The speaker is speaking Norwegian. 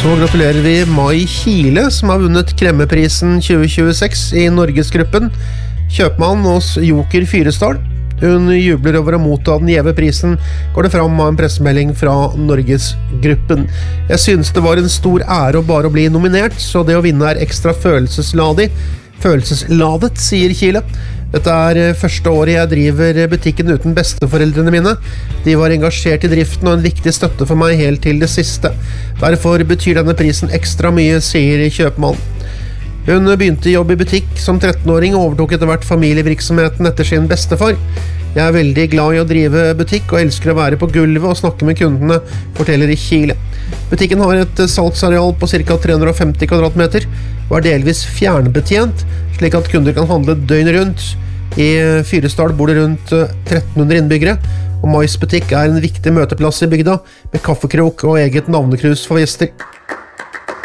Så gratulerer vi Mai Kile, som har vunnet Kremmeprisen 2026 I Norgesgruppen. Kjøpmann hos Joker Fyresdal. Hun jubler over å motta den gjeve prisen, går det fram av en pressemelding fra Norgesgruppen. Jeg synes det var en stor ære å bare bli nominert, så det å vinne ekstra følelsesladet, sier Kile. Dette første året jeg driver butikken uten besteforeldrene mine. De var engasjert I driften og en viktig støtte for meg helt til det siste. Derfor betyr denne prisen ekstra mye, sier kjøpmann. Hun begynte jobb I butikk som 13-åring og overtok etter hvert familievirksomheten etter sin bestefar. Jeg veldig glad I å drive butikk og elsker å være på gulvet og snakke med kundene, forteller Kile. Butikken har et salgsareal på ca. 350 kvadratmeter og delvis fjernbetjent, slik at kunder kan handle døgnet rundt. I Fyresdal bor det rundt 1300 innbyggere, og Mais butikk en viktig møteplass I bygda, med kaffekrok og eget navnekrus for gjester.